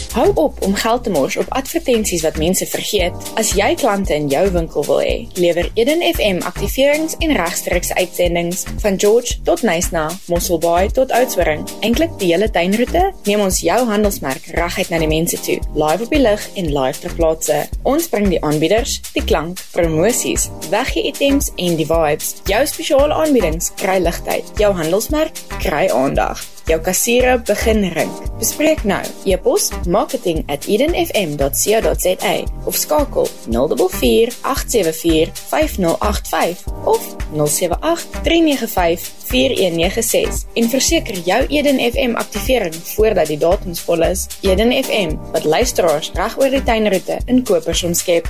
Hou op om geld te mors op advertensies wat mense vergeet. As jy klante in jou winkel wil hê, lewer Eden FM aktiverings en regstreekse uitsendings van George tot Nysna, Mosselbaai tot Oudtshoorn. Eintlik die hele tuinroete, neem ons jou handelsmerk reguit na die mense toe, live op die lig en live ter plaatse. Ons bring die aanbieders, die klank, promosies, weggee items en die vibes. Jou spesiale aanbiedings kry ligtheid, jou handelsmerk kry aandag. Jou kassiere begin rink. Bespreek nou. E-pos marketing@edenfm.co.za of skakel 044 874 5085 of 078 395 4196 en verseker jou Eden FM aktivering voordat die datums vol is. Eden FM, wat luisteraars reg oor die tuinroete in kopers omskep.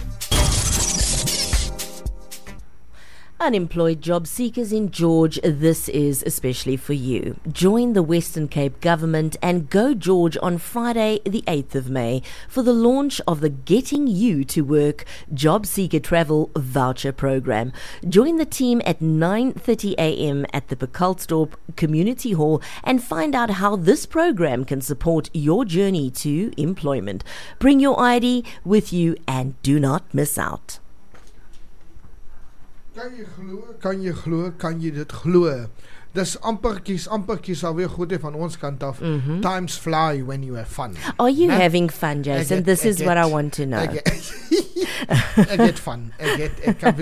Unemployed job seekers in George, this is especially for you. Join the Western Cape government and go George on Friday, the 8th of May, for the launch of the Getting You to Work Job Seeker Travel Voucher Program. Join the team at 9:30 a.m. at the Bekalsdorp Community Hall and find out how this program can support your journey to employment. Bring your ID with you and do not miss out. Kan jy dit glo? Dis amperkies alweer goed van ons kant af. Times fly when you have fun. Are you having fun, Jason? This is what I want to know. I get fun.